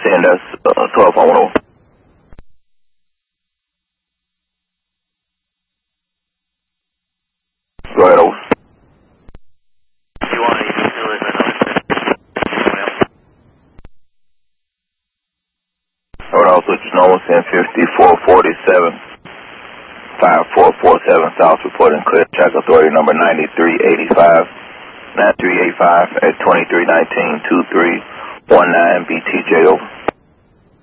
10, that's 12 on 1. Go ahead, over. You want to use Hold on, switch normal 105447 5447 South, reporting clear. Track authority number 9385 9385 at 2319 2319 BTJ, over.